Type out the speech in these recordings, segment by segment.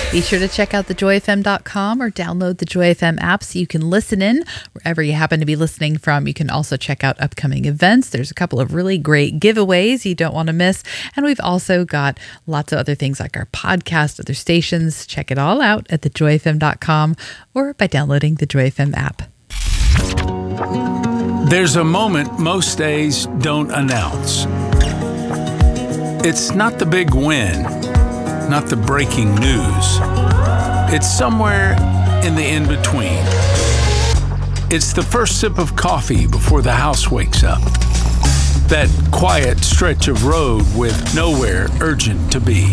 Be sure to check out thejoyfm.com or download the Joy FM app so you can listen in wherever you happen to be listening from. You can also check out upcoming events. There's a couple of really great giveaways you don't want to miss. And we've also got lots of other things like our podcast, other stations. Check it all out at thejoyfm.com or by downloading the Joy FM app. There's a moment most days don't announce. It's not the big win, not the breaking news. It's somewhere in the in-between. It's the first sip of coffee before the house wakes up. That quiet stretch of road with nowhere urgent to be.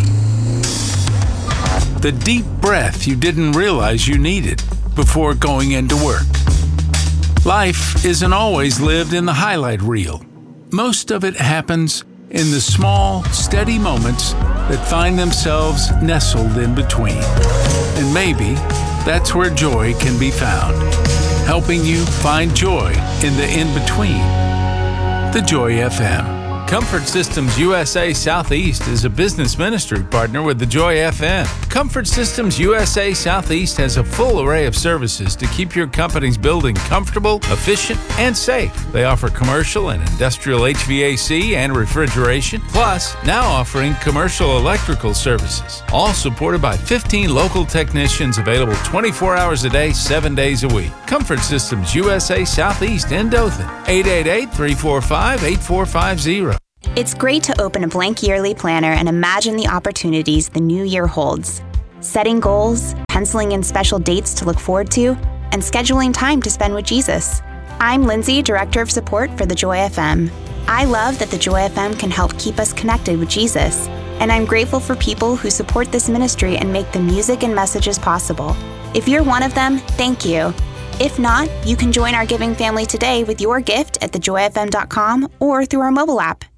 The deep breath you didn't realize you needed before going into work. Life isn't always lived in the highlight reel. Most of it happens in the small, steady moments that find themselves nestled in between. And maybe that's where joy can be found, helping you find joy in the in-between. The Joy FM. Comfort Systems USA Southeast is a business ministry partner with the Joy FM. Comfort Systems USA Southeast has a full array of services to keep your company's building comfortable, efficient, and safe. They offer commercial and industrial HVAC and refrigeration, plus now offering commercial electrical services. All supported by 15 local technicians available 24 hours a day, 7 days a week. Comfort Systems USA Southeast in Dothan. 888-345-8450. It's great to open a blank yearly planner and imagine the opportunities the new year holds. Setting goals, penciling in special dates to look forward to, and scheduling time to spend with Jesus. I'm Lindsay, Director of Support for the Joy FM. I love that the Joy FM can help keep us connected with Jesus, and I'm grateful for people who support this ministry and make the music and messages possible. If you're one of them, thank you. If not, you can join our giving family today with your gift at thejoyfm.com or through our mobile app.